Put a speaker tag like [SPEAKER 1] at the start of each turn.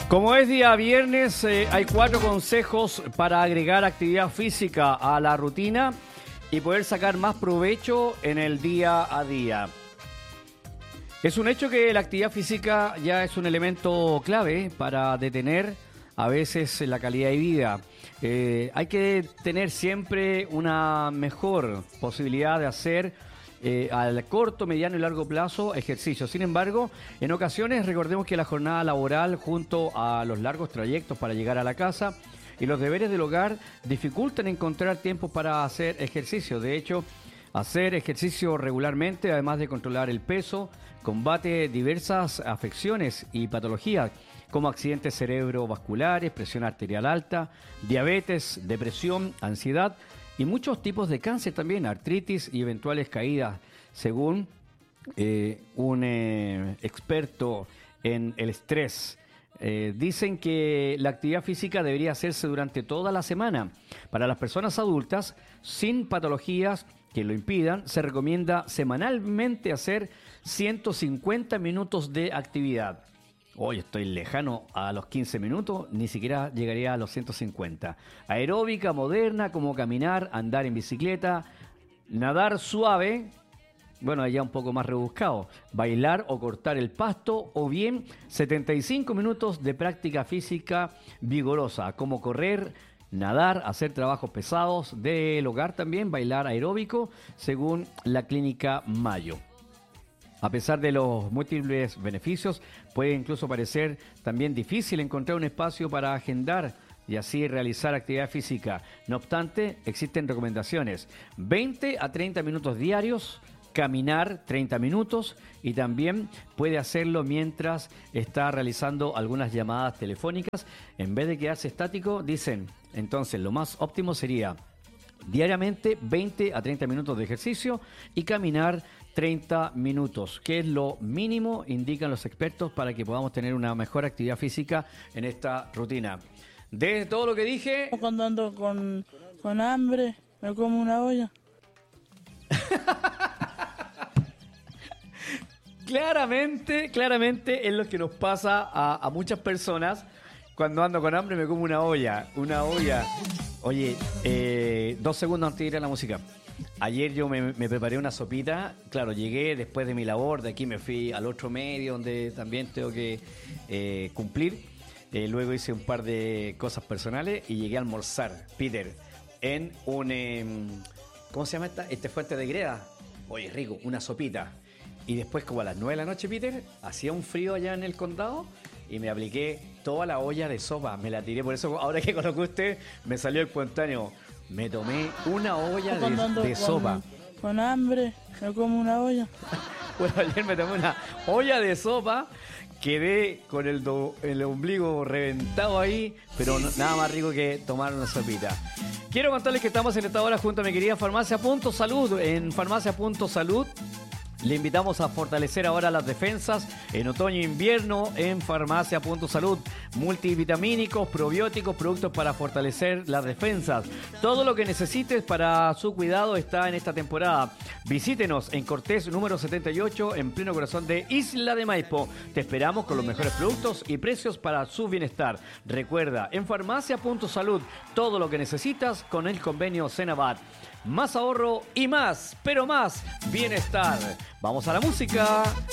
[SPEAKER 1] Como es día viernes, hay 4 consejos para agregar actividad física a la rutina y poder sacar más provecho en el día a día. Es un hecho que la actividad física ya es un elemento clave para detener a veces la calidad de vida. Hay que tener siempre una mejor posibilidad de hacer al corto, mediano y largo plazo ejercicio. Sin embargo, en ocasiones recordemos que la jornada laboral junto a los largos trayectos para llegar a la casa y los deberes del hogar dificultan encontrar tiempo para hacer ejercicio. De hecho, hacer ejercicio regularmente, además de controlar el peso, combate diversas afecciones y patologías como accidentes cerebrovasculares, presión arterial alta, diabetes, depresión, ansiedad y muchos tipos de cáncer también, artritis y eventuales caídas, según un experto en el estrés. Dicen que la actividad física debería hacerse durante toda la semana. Para las personas adultas sin patologías que lo impidan, se recomienda semanalmente hacer 150 minutos de actividad. Hoy estoy lejano a los 15 minutos, ni siquiera llegaría a los 150. Aeróbica moderna como caminar, andar en bicicleta, nadar suave, bueno, allá un poco más rebuscado, bailar o cortar el pasto, o bien 75 minutos de práctica física vigorosa, como correr, nadar, hacer trabajos pesados del hogar también, bailar aeróbico, según la clínica Mayo. A pesar de los múltiples beneficios, puede incluso parecer también difícil encontrar un espacio para agendar y así realizar actividad física. No obstante, existen recomendaciones: 20 a 30 minutos diarios, caminar 30 minutos y también puede hacerlo mientras está realizando algunas llamadas telefónicas. En vez de quedarse estático, dicen, entonces lo más óptimo sería diariamente 20 a 30 minutos de ejercicio y caminar 30 minutos, que es lo mínimo, indican los expertos, para que podamos tener una mejor actividad física en esta rutina. De todo lo que dije...
[SPEAKER 2] Cuando ando con hambre, me como una olla.
[SPEAKER 1] Claramente es lo que nos pasa a muchas personas. Cuando ando con hambre me como una olla. Oye, 2 segundos antes de ir a la música. Ayer yo me preparé una sopita. Claro, llegué después de mi labor. De aquí me fui al otro medio donde también tengo que cumplir. Luego hice un par de cosas personales y llegué a almorzar, Peter, en un... ¿cómo se llama este fuente de greda? Oye, rico, una sopita. Y después, como a las 9 de la noche, Peter, hacía un frío allá en el condado y me apliqué toda la olla de sopa. Me la tiré, por eso ahora que conozco a usted, me salió espontáneo. Me tomé una olla de sopa.
[SPEAKER 2] Con hambre, me como una olla.
[SPEAKER 1] Bueno, ayer me tomé una olla de sopa, quedé con el ombligo reventado ahí, pero nada más rico que tomar una sopita. Quiero contarles que estamos en esta hora junto a mi querida Farmacia Punto Salud. En Farmacia Punto Salud le invitamos a fortalecer ahora las defensas en otoño e invierno en Farmacia Punto Salud. Multivitamínicos, probióticos, productos para fortalecer las defensas. Todo lo que necesites para su cuidado está en esta temporada. Visítenos en Cortés número 78, en pleno corazón de Isla de Maipo. Te esperamos con los mejores productos y precios para su bienestar. Recuerda, en Farmacia Punto Salud, todo lo que necesitas con el convenio Senabat. Más ahorro y más, pero más bienestar. Vamos a la música.